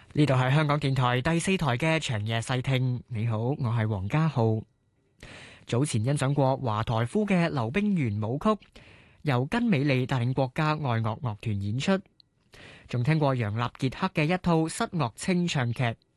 呢度係香港電台第四台嘅長夜細聽。你好，我係黃家浩。早前欣賞過華台夫嘅《溜冰圓舞曲》，由根美莉帶領國家愛樂樂團演出，仲聽過楊立傑克嘅一套室樂清唱劇《